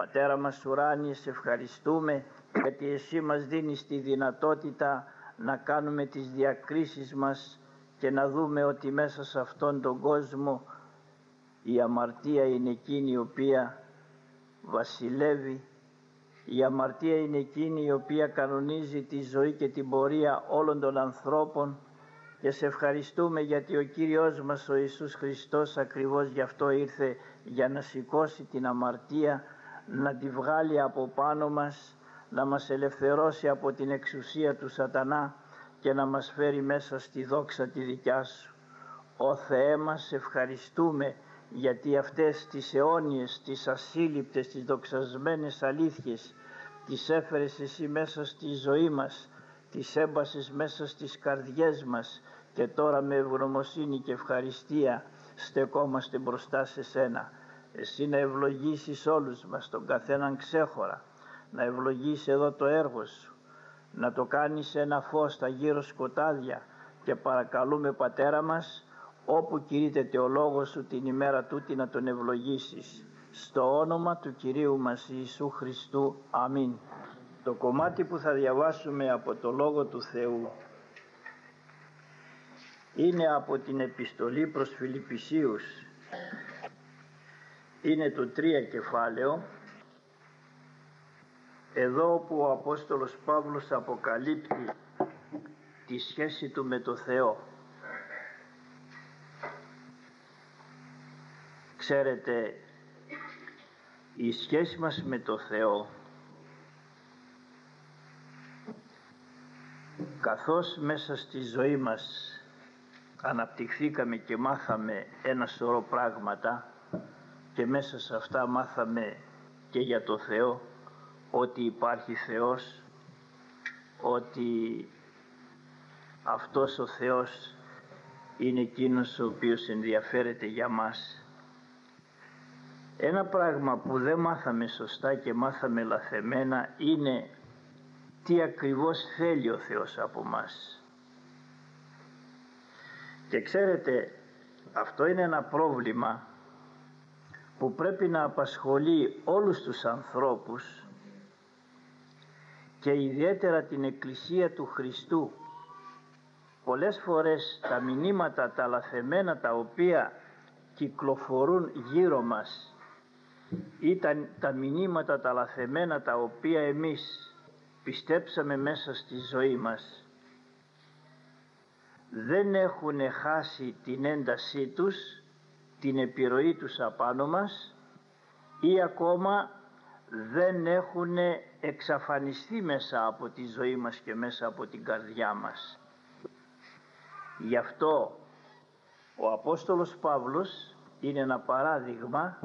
Πατέρα μας ουράνιε, σε ευχαριστούμε γιατί Εσύ μας δίνεις τη δυνατότητα να κάνουμε τις διακρίσεις μας και να δούμε ότι μέσα σε αυτόν τον κόσμο η αμαρτία είναι εκείνη η οποία βασιλεύει, η αμαρτία είναι εκείνη η οποία κανονίζει τη ζωή και την πορεία όλων των ανθρώπων, και σε ευχαριστούμε γιατί ο Κύριος μας ο Ιησούς Χριστός ακριβώς γι' αυτό ήρθε, για να σηκώσει την αμαρτία, να τη βγάλει από πάνω μας, να μας ελευθερώσει από την εξουσία του σατανά και να μας φέρει μέσα στη δόξα τη δικιά Σου. Ω Θεέ μας, ευχαριστούμε γιατί αυτές τις αιώνιες, τις ασύλληπτες, τις δοξασμένες αλήθειες τις έφερες Εσύ μέσα στη ζωή μας, τις έμπασες μέσα στις καρδιές μας και τώρα με ευγνωμοσύνη και ευχαριστία στεκόμαστε μπροστά σε Σένα. Εσύ να ευλογήσεις όλους μας, τον καθέναν ξέχωρα, να ευλογήσεις εδώ το έργο Σου, να το κάνεις ένα φως στα γύρω σκοτάδια, και παρακαλούμε Πατέρα μας, όπου κηρύττεται ο λόγος Σου την ημέρα τούτη, να τον ευλογήσεις. Στο όνομα του Κυρίου μας Ιησού Χριστού. Αμήν. Το κομμάτι που θα διαβάσουμε από το Λόγο του Θεού είναι από την επιστολή προς Φιλιππισίους. Είναι το 3 κεφάλαιο, εδώ όπου ο Απόστολος Παύλος αποκαλύπτει τη σχέση του με το Θεό. Ξέρετε, η σχέση μας με το Θεό, καθώς μέσα στη ζωή μας αναπτυχθήκαμε και μάθαμε ένα σωρό πράγματα, και μέσα σε αυτά μάθαμε και για το Θεό, ότι υπάρχει Θεός, ότι αυτός ο Θεός είναι εκείνος ο οποίος ενδιαφέρεται για μας. Ένα πράγμα που δεν μάθαμε σωστά και μάθαμε λαθεμένα είναι τι ακριβώς θέλει ο Θεός από μας. Και ξέρετε, αυτό είναι ένα πρόβλημα που πρέπει να απασχολεί όλους τους ανθρώπους και ιδιαίτερα την Εκκλησία του Χριστού. Πολλές φορές τα μηνύματα, τα λαθεμένα τα οποία κυκλοφορούν γύρω μας, ή τα μηνύματα τα λαθεμένα τα οποία εμείς πιστέψαμε μέσα στη ζωή μας, δεν έχουν χάσει την έντασή τους, την επιρροή τους απάνω μας, ή ακόμα δεν έχουν εξαφανιστεί μέσα από τη ζωή μας και μέσα από την καρδιά μας. Γι' αυτό ο Απόστολος Παύλος είναι ένα παράδειγμα,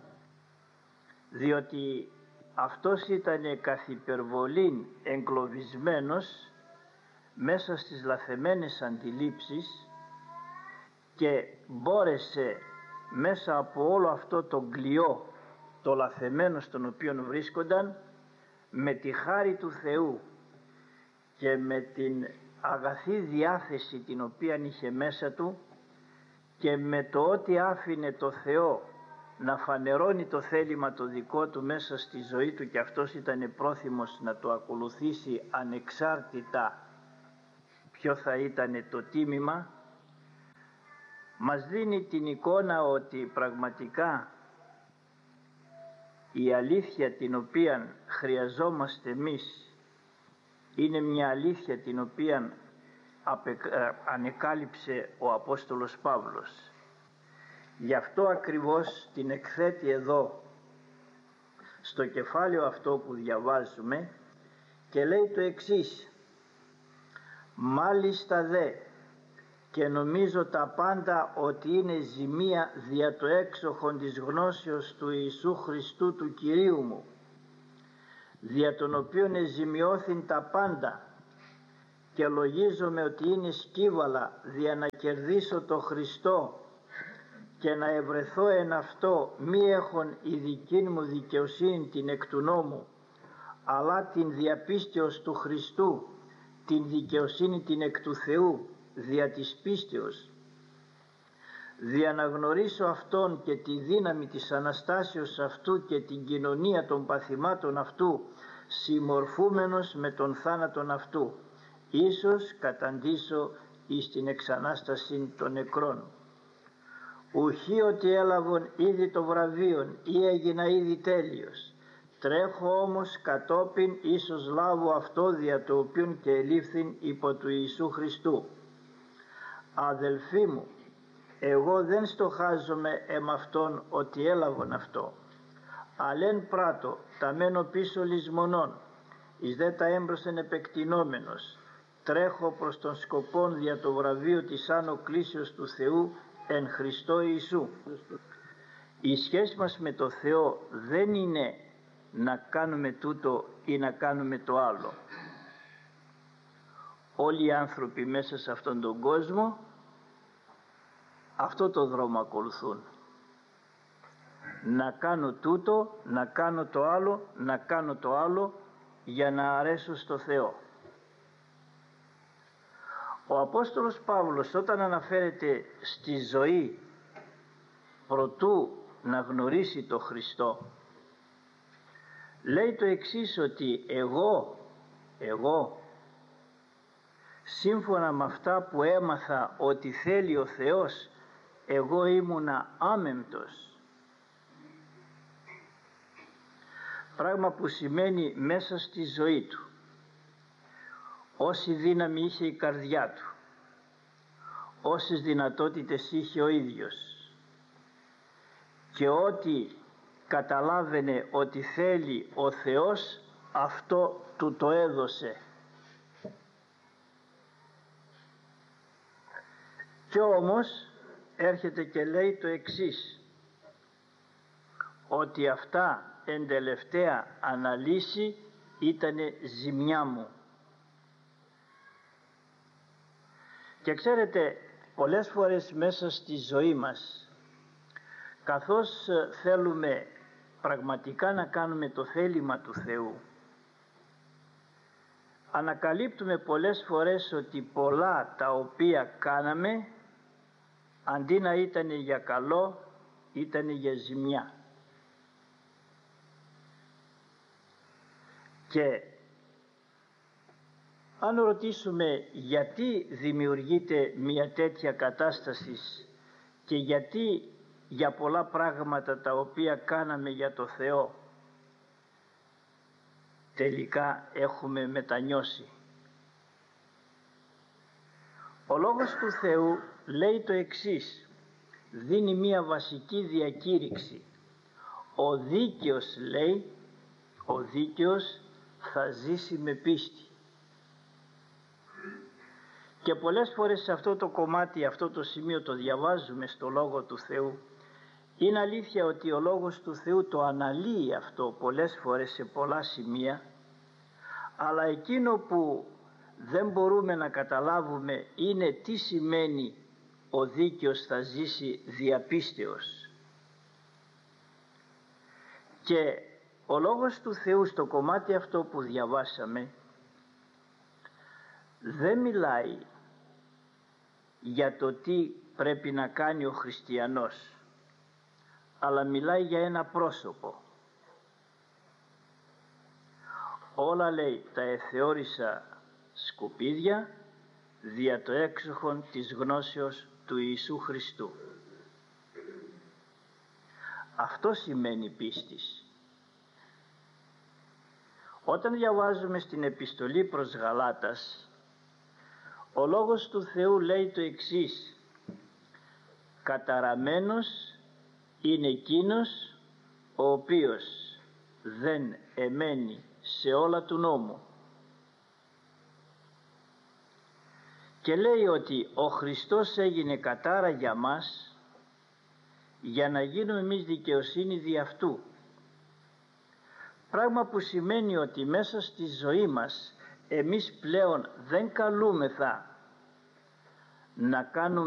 διότι αυτός ήταν καθ' υπερβολήν εγκλωβισμένος μέσα στις λαθεμένες αντιλήψεις και μπόρεσε μέσα από όλο αυτό το κλειό, το λαθεμένο στον οποίο βρίσκονταν, με τη χάρη του Θεού και με την αγαθή διάθεση την οποία είχε μέσα του και με το ότι άφηνε το Θεό να φανερώνει το θέλημα το δικό του μέσα στη ζωή του, και αυτός ήταν πρόθυμος να το ακολουθήσει ανεξάρτητα ποιο θα ήταν το τίμημα, μας δίνει την εικόνα ότι πραγματικά η αλήθεια την οποία χρειαζόμαστε εμείς είναι μια αλήθεια την οποία ανεκάλυψε ο Απόστολος Παύλος. Γι' αυτό ακριβώς την εκθέτει εδώ στο κεφάλαιο αυτό που διαβάζουμε και λέει το εξής: «Μάλιστα δε, και νομίζω τα πάντα ότι είναι ζημία δια το έξοχον της γνώσεως του Ιησού Χριστού του Κυρίου μου, δια τον οποίον εζημιώθην τα πάντα, και λογίζομαι ότι είναι σκύβαλα δια να κερδίσω το Χριστό και να ευρεθώ εν αυτό, μη έχον η δική μου δικαιοσύνη την εκ του νόμου, αλλά την διαπίστεως του Χριστού, την δικαιοσύνη την εκ του Θεού, δια της πίστεως. δια να γνωρίσω Αυτόν και τη δύναμη της Αναστάσεως Αυτού και την κοινωνία των παθημάτων Αυτού, συμμορφούμενος με τον θάνατον Αυτού, ίσως καταντήσω εις την εξανάσταση των νεκρών. Ουχή ότι έλαβον ήδη το βραβείον ή έγινα ήδη τέλειος. Τρέχω όμως κατόπιν ίσως λάβω αυτό δια το οποίον και ελήφθην υπό του Ιησού Χριστού. Αδελφοί μου, εγώ δεν στοχάζομαι εμαυτόν ότι έλαβον αυτό, αλλά εν πράτο τα μένω πίσω λησμονών, εις δε τα έμπροσθεν επεκτηνόμενος, τρέχω προς τον σκοπόν δια το βραβείο της άνω κλήσεως του Θεού εν Χριστώ Ιησού. Η σχέση μας με το Θεό δεν είναι να κάνουμε τούτο ή να κάνουμε το άλλο. Όλοι οι άνθρωποι μέσα σε αυτόν τον κόσμο αυτό το δρόμο ακολουθούν. Να κάνω τούτο, να κάνω το άλλο, να κάνω το άλλο για να αρέσω στο Θεό. Ο Απόστολος Παύλος όταν αναφέρεται στη ζωή προτού να γνωρίσει το Χριστό, λέει το εξής, ότι εγώ σύμφωνα με αυτά που έμαθα ότι θέλει ο Θεός, εγώ ήμουνα άμεμπτος. Πράγμα που σημαίνει μέσα στη ζωή του, όση δύναμη είχε η καρδιά του, όσες δυνατότητες είχε ο ίδιος και ό,τι καταλάβαινε ότι θέλει ο Θεός, αυτό του το έδωσε. Κι όμως έρχεται και λέει το εξής, ότι αυτά εν τελευταία αναλύση ήτανε ζημιά μου. Και ξέρετε, πολλές φορές μέσα στη ζωή μας, καθώς θέλουμε πραγματικά να κάνουμε το θέλημα του Θεού, ανακαλύπτουμε πολλές φορές ότι πολλά τα οποία κάναμε, αντί να ήταν για καλό, ήταν για ζημιά. Και αν ρωτήσουμε γιατί δημιουργείται μια τέτοια κατάσταση και γιατί για πολλά πράγματα τα οποία κάναμε για το Θεό τελικά έχουμε μετανιώσει. Ο Λόγος του Θεού λέει το εξής, δίνει μια βασική διακήρυξη. Ο δίκαιος, λέει, ο δίκαιος θα ζήσει με πίστη. Και πολλές φορές σε αυτό το κομμάτι, αυτό το σημείο το διαβάζουμε στο Λόγο του Θεού. Είναι αλήθεια ότι ο Λόγος του Θεού το αναλύει αυτό πολλές φορές σε πολλά σημεία, αλλά εκείνο που δεν μπορούμε να καταλάβουμε είναι τι σημαίνει ο δίκαιος θα ζήσει διαπίστεως. Και ο Λόγος του Θεού στο κομμάτι αυτό που διαβάσαμε δεν μιλάει για το τι πρέπει να κάνει ο χριστιανός, αλλά μιλάει για ένα πρόσωπο. Όλα, λέει, τα εθεώρησα σκουπίδια δια το έξοχον της γνώσεως του Ιησού Χριστού. Αυτό σημαίνει πίστης. Όταν διαβάζουμε στην επιστολή προς Γαλάτας, ο Λόγος του Θεού λέει το εξής, καταραμένος είναι εκείνος ο οποίος δεν εμένει σε όλα του νόμου. Και λέει ότι ο Χριστός έγινε κατάρα για μας, για να γίνουμε εμείς δικαιοσύνη δι' αυτού. Πράγμα που σημαίνει ότι μέσα στη ζωή μας εμείς πλέον δεν καλούμεθα να κάνουμε